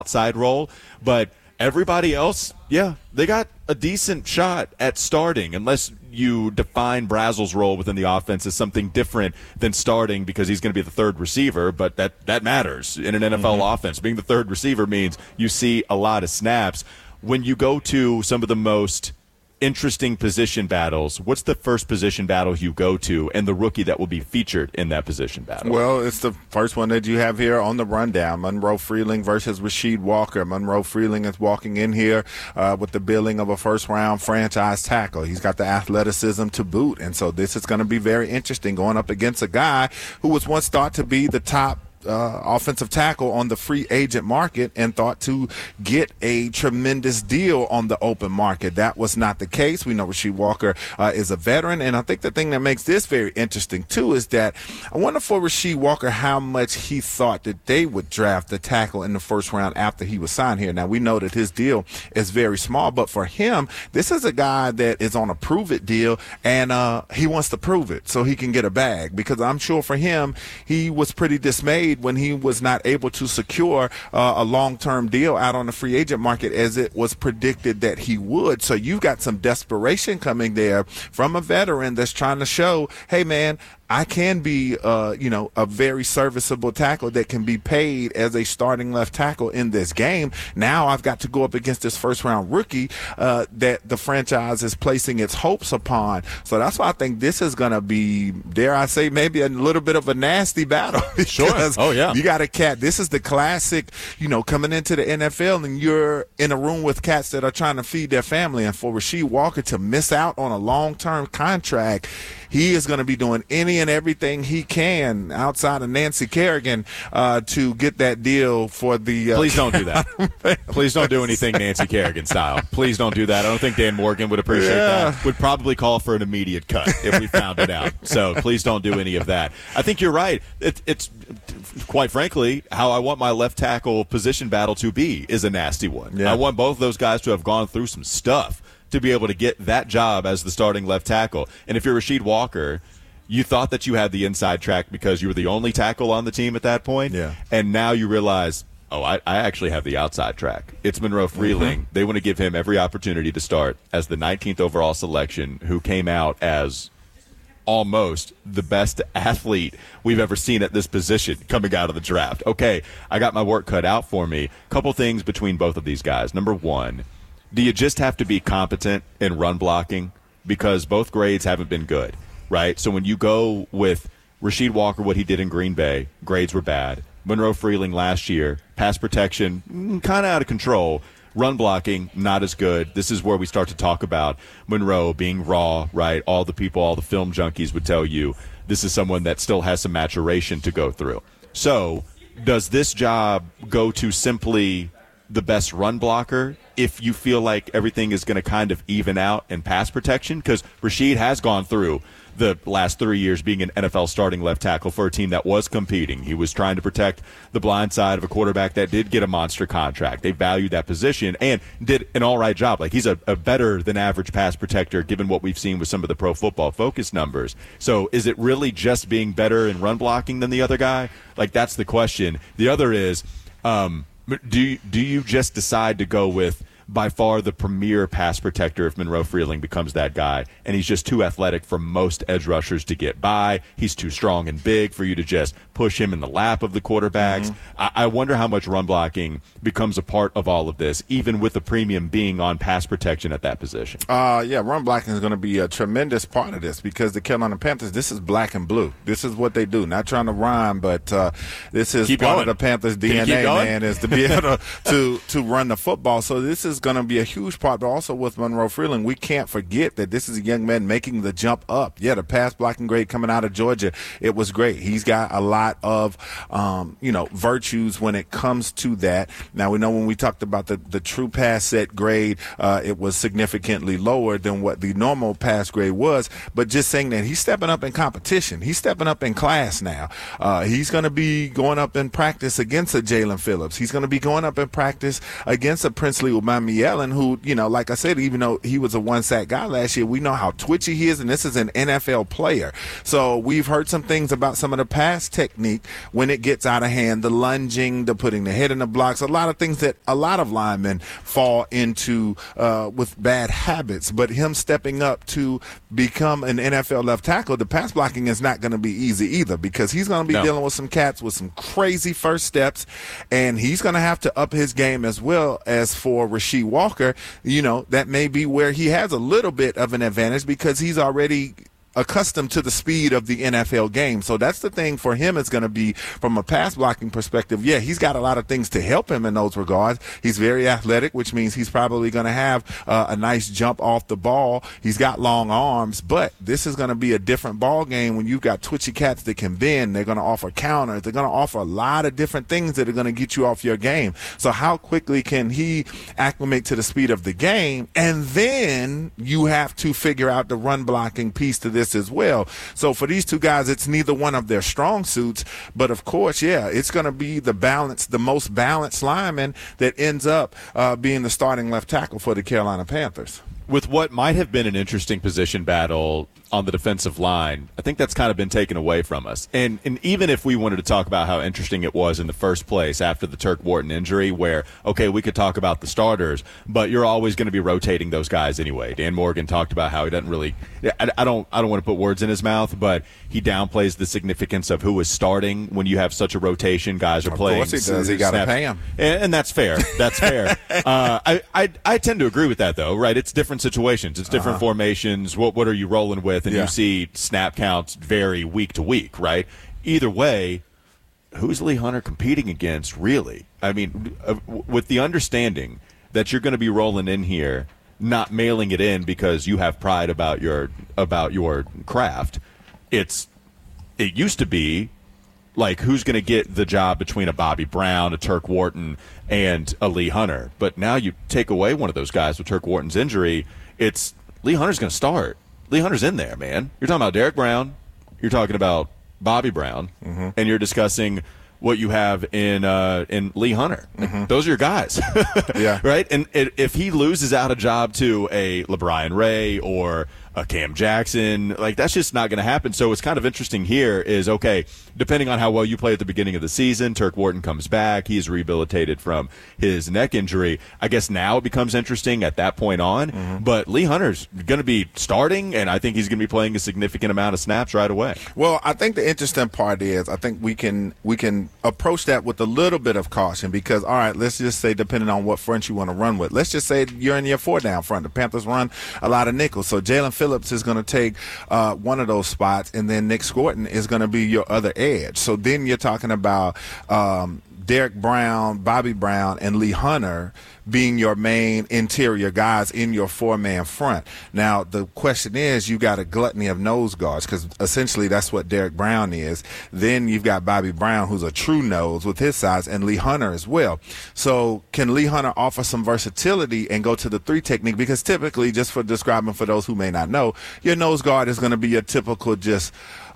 outside role, but everybody else, yeah, they got a decent shot at starting, unless you define Brazel's role within the offense as something different than starting because he's going to be the third receiver, but that matters in an NFL offense. Being the third receiver means you see a lot of snaps. When you go to some of the most interesting position battles, what's the first position battle you go to and the rookie that will be featured in that position battle? Well, it's the first one that you have here on the rundown, Monroe Freeling versus Rasheed Walker. Monroe Freeling is walking in here with the billing of a first-round franchise tackle. He's got the athleticism to boot, and so this is going to be very interesting going up against a guy who was once thought to be the top offensive tackle on the free agent market and thought to get a tremendous deal on the open market. That was not the case. We know Rasheed Walker is a veteran, and I think the thing that makes this very interesting too is that I wonder for Rasheed Walker how much he thought that they would draft the tackle in the first round after he was signed here. Now we know that his deal is very small, but for him, this is a guy that is on a prove-it deal, and he wants to prove it so he can get a bag, because I'm sure for him, he was pretty dismayed when he was not able to secure a long-term deal out on the free agent market as it was predicted that he would. So you've got some desperation coming there from a veteran that's trying to show, hey, man, I can be, a very serviceable tackle that can be paid as a starting left tackle in this game. Now I've got to go up against this first-round rookie that the franchise is placing its hopes upon. So that's why I think this is going to be, dare I say, maybe a little bit of a nasty battle. Sure. Oh, yeah. You got a cat. This is the classic, coming into the NFL, and you're in a room with cats that are trying to feed their family. And for Rasheed Walker to miss out on a long-term contract, he is going to be doing any and everything he can outside of Nancy Kerrigan to get that deal for the Please don't do that. Please don't do anything Nancy Kerrigan style. Please don't do that. I don't think Dan Morgan would appreciate that. Would probably call for an immediate cut if we found it out. So please don't do any of that. I think you're right. It's quite frankly how I want my left tackle position battle to be, is a nasty one. Yeah. I want both of those guys to have gone through some stuff to be able to get that job as the starting left tackle. And if you're Rasheed Walker, you thought that you had the inside track because you were the only tackle on the team at that point. Yeah. And now you realize, I actually have the outside track. It's Monroe Freeling. They want to give him every opportunity to start as the 19th overall selection, who came out as almost the best athlete we've ever seen at this position coming out of the draft. Okay, I got my work cut out for me. Couple things between both of these guys. Number one, do you just have to be competent in run blocking? Because both grades haven't been good, right? So when you go with Rasheed Walker, what he did in Green Bay, grades were bad. Monroe Freeling last year, pass protection, kind of out of control. Run blocking, not as good. This is where we start to talk about Monroe being raw, right? All the film junkies would tell you this is someone that still has some maturation to go through. So does this job go to simply the best run blocker if you feel like everything is going to kind of even out in pass protection? Because Rasheed has gone through the last 3 years being an NFL starting left tackle for a team that was competing. He was trying to protect the blind side of a quarterback that did get a monster contract. They valued that position and did an all right job. Like, he's a better than average pass protector given what we've seen with some of the Pro Football Focus numbers. So is it really just being better in run blocking than the other guy? Like, that's the question. The other is, do you just decide to go with by far the premier pass protector if Monroe Freeling becomes that guy, and he's just too athletic for most edge rushers to get by? He's too strong and big for you to just push him in the lap of the quarterbacks. I wonder how much run blocking becomes a part of all of this, even with the premium being on pass protection at that position. Run blocking is going to be a tremendous part of this, because the Carolina Panthers, this is black and blue. This is what they do. Not trying to rhyme, but this is part of the Panthers' DNA, man, is to be able to run the football. So this is going to be a huge part, but also with Monroe Freeling, we can't forget that this is a young man making the jump up. Yeah, the pass blocking grade coming out of Georgia, it was great. He's got a lot of, virtues when it comes to that. Now, we know when we talked about the true pass set grade, it was significantly lower than what the normal pass grade was, but just saying that he's stepping up in competition. He's stepping up in class now. He's going to be going up in practice against a Jalen Phillips. He's going to be going up in practice against a Princely Umaga Jeremy Allen, who, like I said, even though he was a one-sack guy last year, we know how twitchy he is, and this is an NFL player. So we've heard some things about some of the pass technique when it gets out of hand, the lunging, the putting the head in the blocks, a lot of things that a lot of linemen fall into with bad habits. But him stepping up to become an NFL left tackle, the pass blocking is not going to be easy either, because he's going to be dealing with some cats with some crazy first steps, and he's going to have to up his game as well. As for Rasheed Walker, that may be where he has a little bit of an advantage because he's already accustomed to the speed of the NFL game. So that's the thing for him is going to be from a pass blocking perspective. Yeah, he's got a lot of things to help him in those regards. He's very athletic, which means he's probably going to have a nice jump off the ball. He's got long arms, but this is going to be a different ball game when you've got twitchy cats that can bend. They're going to offer counters. They're going to offer a lot of different things that are going to get you off your game. So how quickly can he acclimate to the speed of the game? And then you have to figure out the run blocking piece to this as well. So for these two guys, it's neither one of their strong suits, but of course, it's going to be the most balanced lineman that ends up being the starting left tackle for the Carolina Panthers. With what might have been an interesting position battle on the defensive line, I think that's kind of been taken away from us. And even if we wanted to talk about how interesting it was in the first place after the Turk Wharton injury, where, okay, we could talk about the starters, but you're always going to be rotating those guys anyway. Dan Morgan talked about how he doesn't really – I don't want to put words in his mouth, but he downplays the significance of who is starting when you have such a rotation. Guys are playing. Of course he does. He got to pay him. And that's fair. That's fair. I tend to agree with that, though, right? It's different situations. It's different formations. What are you rolling with? And you see snap counts vary week to week, right? Either way, who's Lee Hunter competing against, really? I mean, with the understanding that you're going to be rolling in here, not mailing it in because you have pride about your craft. It used to be like who's going to get the job between a Bobby Brown, a Turk Wharton, and a Lee Hunter. But now you take away one of those guys with Turk Wharton's injury, it's Lee Hunter's going to start. Lee Hunter's in there, man. You're talking about Derek Brown. You're talking about Bobby Brown. And you're discussing what you have in Lee Hunter. Like, those are your guys. Right? And if he loses out a job to a LeBron Ray or a Cam Jackson, like that's just not going to happen. So what's kind of interesting here is, okay, depending on how well you play at the beginning of the season, Turk Wharton comes back. He's rehabilitated from his neck injury. I guess now it becomes interesting at that point on. But Lee Hunter's going to be starting, and I think he's going to be playing a significant amount of snaps right away. Well, I think the interesting part is I think we can approach that with a little bit of caution because, all right, let's just say depending on what front you want to run with. Let's just say you're in your 4-down front. The Panthers run a lot of nickels. So Jalen Phillips is going to take one of those spots, and then Nick Scorton is going to be your other edge. So then you're talking about Derek Brown, Bobby Brown, and Lee Hunter being your main interior guys in your 4-man front. Now, the question is, you got a gluttony of nose guards because essentially that's what Derek Brown is. Then you've got Bobby Brown, who's a true nose with his size, and Lee Hunter as well. So can Lee Hunter offer some versatility and go to the 3 technique? Because typically, just for describing for those who may not know, your nose guard is going to be your typical just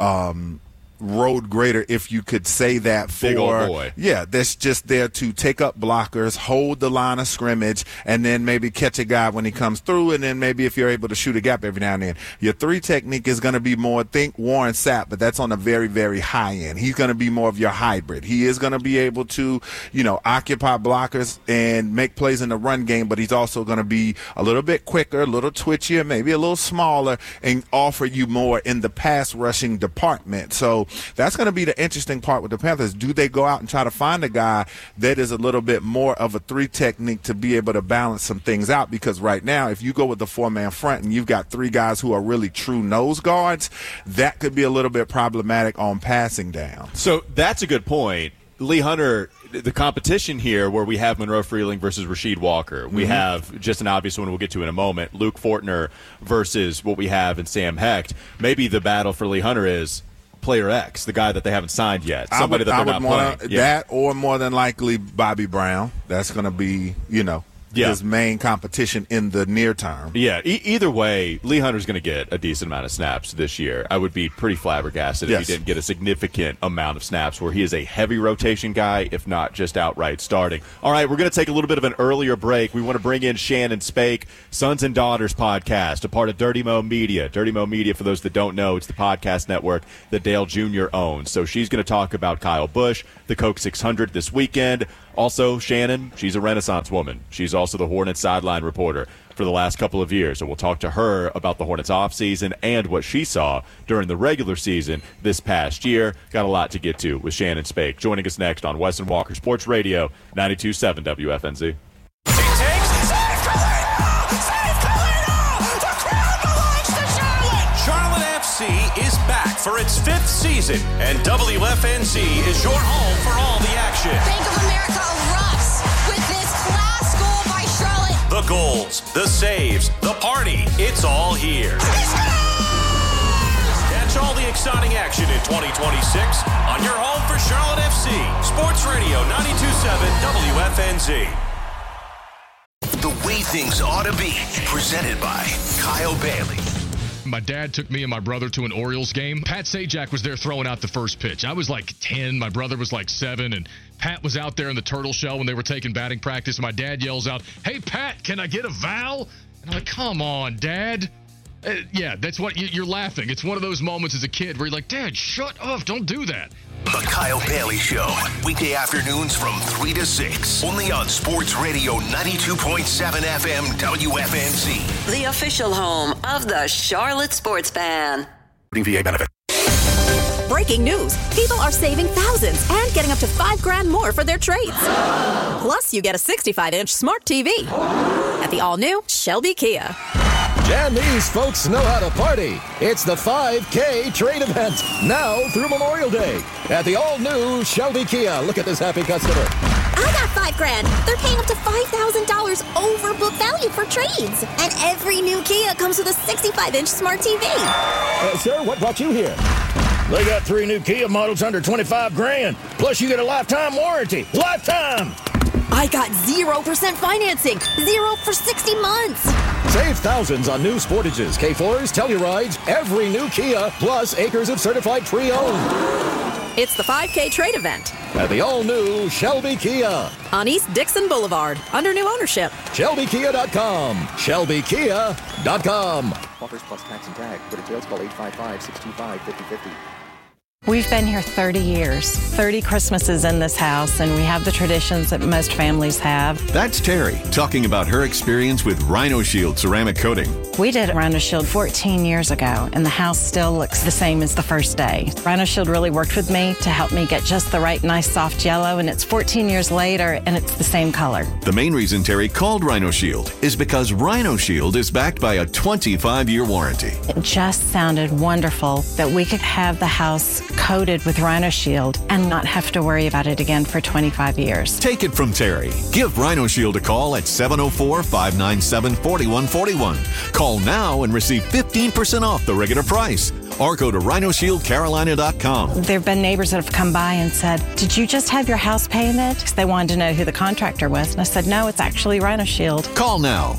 road grader, if you could say that, for big old boy. Yeah, that's just there to take up blockers, hold the line of scrimmage, and then maybe catch a guy when he comes through, and then maybe if you're able to shoot a gap every now and then. Your 3 technique is going to be more, think Warren Sapp, but that's on a very, very high end. He's going to be more of your hybrid. He is going to be able to, occupy blockers and make plays in the run game, but he's also going to be a little bit quicker, a little twitchier, maybe a little smaller, and offer you more in the pass rushing department. So that's going to be the interesting part with the Panthers. Do they go out and try to find a guy that is a little bit more of a 3 technique to be able to balance some things out? Because right now, if you go with the 4-man front and you've got 3 guys who are really true nose guards, that could be a little bit problematic on passing down. So that's a good point. Lee Hunter, the competition here where we have Monroe Freeling versus Rasheed Walker. We have just an obvious one we'll get to in a moment, Luke Fortner versus what we have in Sam Hecht. Maybe the battle for Lee Hunter is player X, the guy that they haven't signed yet, somebody that they're not playing. That or more than likely Bobby Brown. That's going to be, his main competition in the near term. Yeah, either way, Lee Hunter's going to get a decent amount of snaps this year. I would be pretty flabbergasted if he didn't get a significant amount of snaps where he is a heavy rotation guy, if not just outright starting. All right, we're going to take a little bit of an earlier break. We want to bring in Shannon Spake, Sons and Daughters podcast, a part of Dirty Mo Media. Dirty Mo Media, for those that don't know, it's the podcast network that Dale Jr. owns. So she's going to talk about Kyle Busch, the Coke 600 this weekend. Also, Shannon, she's a Renaissance woman. She's also the Hornets sideline reporter for the last couple of years. So we'll talk to her about the Hornets offseason and what she saw during the regular season this past year. Got a lot to get to with Shannon Spake. Joining us next on Wes and Walker Sports Radio, 92.7 WFNZ. Is back for its 5th season, and WFNZ is your home for all the action. Bank of America erupts with this class goal by Charlotte. The goals, the saves, the party, it's all here. Catch all the exciting action in 2026 on your home for Charlotte FC. Sports Radio 92.7 WFNZ. The way things ought to be, presented by Kyle Bailey. My dad took me and my brother to an Orioles game. Pat Sajak was there throwing out the first pitch. I was like 10. My brother was like 7. And Pat was out there in the turtle shell when they were taking batting practice. My dad yells out, "Hey, Pat, can I get a vowel?" And I'm like, "Come on, Dad." Yeah, that's what you're laughing. It's one of those moments as a kid where you're like, "Dad, shut up. Don't do that." The Kyle Bailey Show, weekday afternoons from 3 to 6, only on Sports Radio 92.7 FM WFNZ. The official home of the Charlotte Sports Fan. VA benefit. Breaking news. People are saving thousands and getting up to $5,000 more for their trades. Plus, you get a 65-inch smart TV at the all-new Shelby Kia. And these folks know how to party. It's the 5K trade event, now through Memorial Day at the all-new Shelby Kia. Look at this happy customer. I got $5,000. They're paying up to $5,000 over book value for trades. And every new Kia comes with a 65-inch smart TV. Sir, what brought you here? They got 3 new Kia models under $25,000. Plus, you get a lifetime warranty. Lifetime! I got 0% financing. 0 for 60 months. Save thousands on new Sportages, K4s, Tellurides, every new Kia, plus acres of certified pre-owned. It's the 5K trade event at the all-new Shelby Kia on East Dixon Boulevard under new ownership. ShelbyKia.com. ShelbyKia.com. Offers plus tax and tag. For details, call 855-625-5050. We've been here 30 years, 30 Christmases in this house, and we have the traditions that most families have. That's Terry talking about her experience with Rhino Shield ceramic coating. We did Rhino Shield 14 years ago, and the house still looks the same as the first day. Rhino Shield really worked with me to help me get just the right nice soft yellow, and it's 14 years later, and it's the same color. The main reason Terry called Rhino Shield is because Rhino Shield is backed by a 25-year warranty. It just sounded wonderful that we could have the house coated with Rhino Shield and not have to worry about it again for 25 years. Take it from Terry. Give Rhino Shield a call at 704-597-4141. Call now and receive 15% off the regular price. Or go to RhinoShieldCarolina.com. There have been neighbors that have come by and said, "Did you just have your house painted?" Because they wanted to know who the contractor was. And I said, "No, it's actually Rhino Shield." Call now,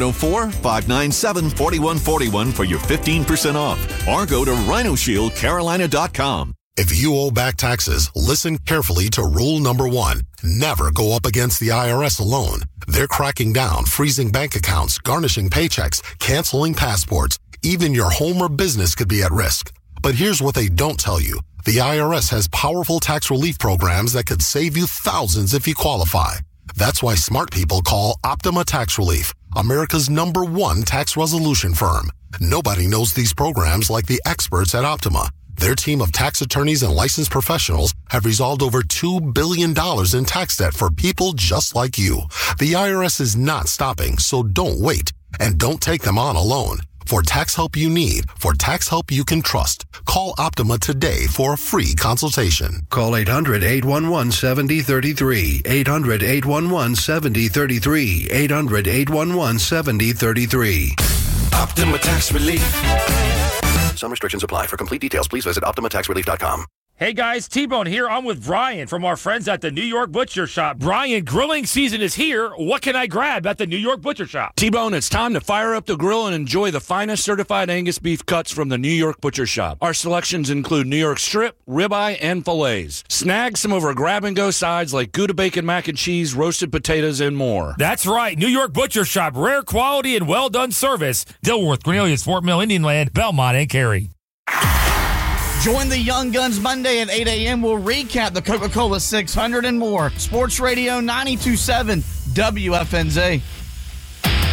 704-597-4141 for your 15% off. Or go to RhinoShieldCarolina.com. If you owe back taxes, listen carefully to rule number 1. Never go up against the IRS alone. They're cracking down, freezing bank accounts, garnishing paychecks, canceling passports. Even your home or business could be at risk. But here's what they don't tell you. The IRS has powerful tax relief programs that could save you thousands if you qualify. That's why smart people call Optima Tax Relief, America's #1 tax resolution firm. Nobody knows these programs like the experts at Optima. Their team of tax attorneys and licensed professionals have resolved over $2 billion in tax debt for people just like you. The IRS is not stopping, so don't wait. And don't take them on alone. For tax help you need, for tax help you can trust, call Optima today for a free consultation. Call 800-811-7033. 800-811-7033. 800-811-7033. Optima Tax Relief. Some restrictions apply. For complete details, please visit OptimaTaxRelief.com. Hey guys, T-Bone here. I'm with Brian from our friends at the New York Butcher Shop. Brian, grilling season is here. What can I grab at the New York Butcher Shop? T-Bone, it's time to fire up the grill and enjoy the finest certified Angus beef cuts from the New York Butcher Shop. Our selections include New York strip, ribeye, and fillets. Snag some of our grab-and-go sides like Gouda bacon mac and cheese, roasted potatoes, and more. That's right. New York Butcher Shop. Rare quality and well-done service. Dilworth, Cornelius, Fort Mill, Indian Land, Belmont, and Cary. Join the Young Guns Monday at 8 a.m. We'll recap the Coca-Cola 600 and more. Sports Radio 92.7 WFNZ.